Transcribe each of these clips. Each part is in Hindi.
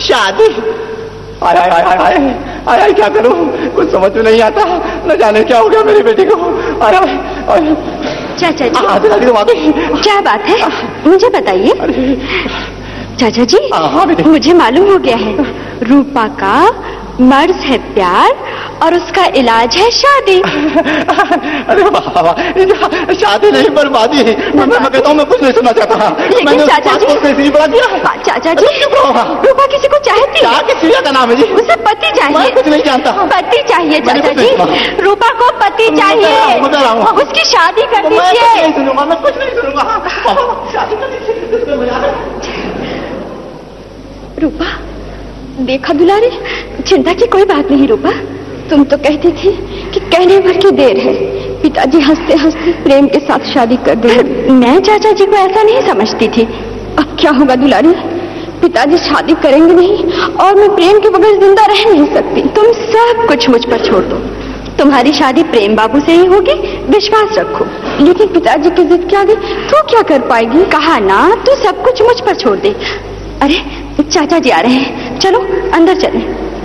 शादी। आय आय आय आय आय आय क्या करूं, कुछ समझ में नहीं आता, न जाने क्या हो गया मेरी बेटी को। आय आय चाचा जी, क्या बात है मुझे बताइए। चाचा जी, मुझे मालूम हो गया है, रूपा का मर्ज है प्यार और उसका इलाज है शादी। अरे बाबा, शादी नहीं बर्बादी। मैं कहता हूँ मैं कुछ नहीं सुनना चाहता। लेकिन चाचा जी, चाचा जी, रूपा किसी को चाहती है। किसी का नाम है जी? उसे पति चाहिए। कुछ नहीं जानता। पति चाहिए चाचा जी, रूपा को पति चाहिए। उसकी शादी कर दीजिए। मैं कुछ नहीं सुनूंगा। रूपा, देखा दुलारी, चिंता की कोई बात नहीं। रूपा, तुम तो कहती थी कि कहने भर की देर है, पिताजी हंसते हंसते प्रेम के साथ शादी कर देंगे। मैं चाचा जी को ऐसा नहीं समझती थी। अब क्या होगा दुलारी, पिताजी शादी करेंगे नहीं और मैं प्रेम के बगैर जिंदा रह नहीं सकती। तुम सब कुछ मुझ पर छोड़ दो, तुम्हारी शादी प्रेम बाबू से ही होगी, विश्वास रखो। लेकिन पिताजी की जिद के आगे तू क्या कर पाएगी? कहा ना, तू सब कुछ मुझ पर छोड़ दे। अरे चाचा जी आ रहे हैं, चलो अंदर चलें।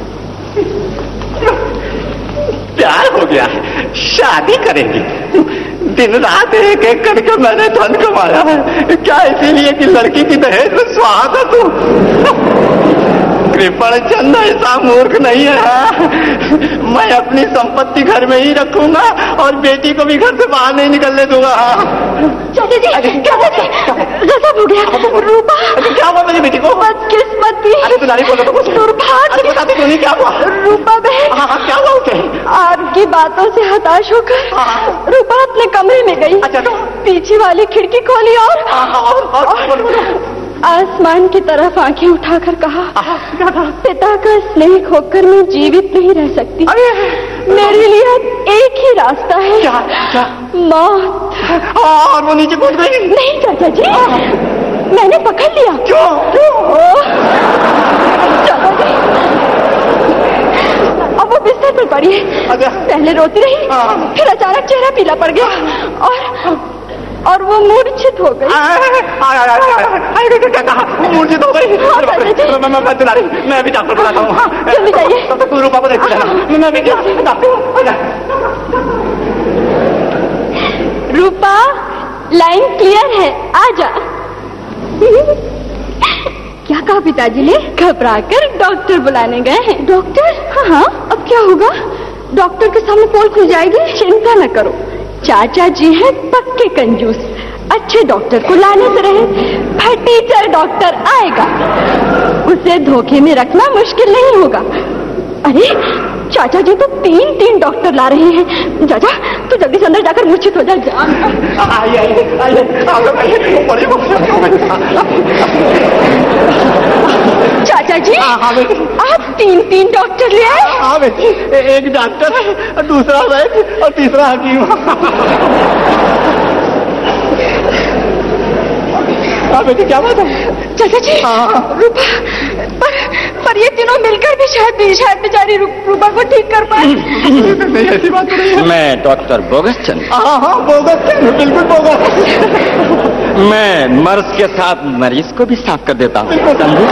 प्यार हो गया है, शादी करेंगे। दिन रात एक एक करके मैंने धन कमाया है, क्या इसीलिए कि लड़की की दहेज में स्वाद है तू? कृपण चंद ऐसा मूर्ख नहीं है। मैं अपनी संपत्ति घर में ही रखूंगा और बेटी को भी घर से बाहर नहीं निकलने दूंगा। चाचा जी, गजब हो गया। रूपा, क्या हुआ मेरी बेटी को? बदकिस्मती। अरे तुम्हारी बोलो तो कुछ। दुर्भाग्य। बताते क्यों नहीं, क्या हुआ? रूपा बहन, क्या हुआ उसे? आपकी बातों से हताश होकर रूपा अपने कमरे में गई। अच्छा, पीछे वाली खिड़की खोली और आसमान की तरफ आंखें उठाकर कहा, पिता का स्नेह खोकर मैं जीवित नहीं रह सकती। मेरे लिए एक ही रास्ता है। क्या? मौत। और वो नीचे कूद गई? नहीं चाचा जी, मैंने पकड़ लिया। क्यों? चाचा जी, अब वो बिस्तर पर पड़ी है। पहले रोती रही, फिर अचानक चेहरा पीला पड़ गया और वो मूर्छित हो गई। मूर्छित हो गई? मैं भी डॉक्टर बुलाता हूँ। जल्दी जाइए। तब तक रूपा को देख लेना। मैं भी रूपा, लाइन क्लियर है, आजा। क्या कहा पिताजी ने? घबराकर डॉक्टर बुलाने गए हैं। डॉक्टर? हाँ, अब क्या होगा? डॉक्टर के सामने पोल खुल जाएगी। चिंता न करो, चाचा जी हैं पक्के कंजूस, अच्छे डॉक्टर को लाने से रहे। फटीचर डॉक्टर आएगा, उसे धोखे में रखना मुश्किल नहीं होगा। अरे चाचा जी तो तीन डॉक्टर ला रहे हैं। चाचा तू जल्दी से अंदर जाकर मूर्छित हो जा। चाचा जी, आप तीन डॉक्टर ले आए? हाँ बेटी, एक डॉक्टर है, दूसरा वैद्य और तीसरा हकीम। हाँ बेटी, क्या बात है? चाचा जी, रूपा, पर ये तीनों मिलकर भी शायद बेचारी रूपा को ठीक कर पाए। नहीं, ऐसी बात नहीं है। मैं डॉक्टर बोगस चंद। हाँ, बोगस चंद, बिल्कुल बोगस। मैं मर्ज के साथ मरीज को भी साफ कर देता हूँ।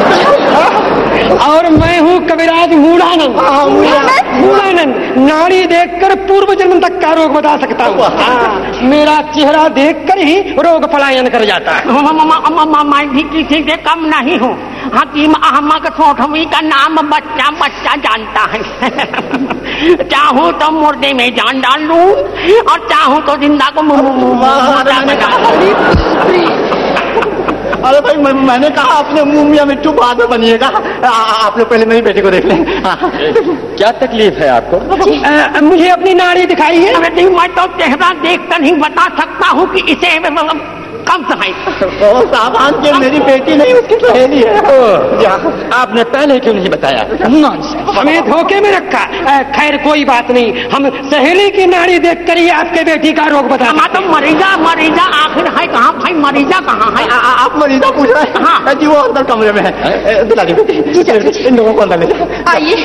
और मैं हूँ कविराज मूढ़ानंद। मूढ़ानंद नाड़ी देखकर पूर्व जन्म तक का रोग बता सकता हूँ। मेरा चेहरा देखकर ही रोग पलायन कर जाता है। मैं भी किसी से कम नहीं हूँ। हकीम अहमद सोठवी का नाम बच्चा बच्चा जानता है। चाहूँ तो मुर्दे में जान डाल लूं और चाहूँ तो जिंदा को मुर्दा में डाल दूं। अरे भाई, मैंने कहा अपने मुंह में मिट्टू बाद में बनिएगा। आप लोग पहले मेरी बेटी को देख लें। क्या तकलीफ है आपको? मुझे अपनी नाड़ी दिखाई है। मैं तो चेहरा देखकर ही बता सकता हूँ कि इसे कम सहाय। सामान के मेरी बेटी नहीं, उसकी सहेली है। आपने पहले क्यों नहीं बताया? हमें धोखे में रखा। खैर कोई बात नहीं, हम सहेली की नाड़ी देखकर ही आपके बेटी का रोग बता। तो मरीजा आखिर है कहाँ भाई? मरीजा कहाँ है? आप मरीजा पूछ रहे हैं? हाँ जी, वो अंदर कमरे में है। दिला दी बेटी, इन लोगों को अंदर ले जाओ। आइए।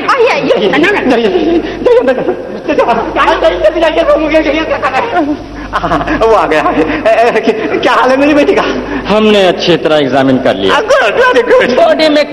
वो आ गया। क्या हाल है मेरी बेटी का? हमने अच्छी तरह एग्जामिन कर लिया। Good, very good. बॉडी में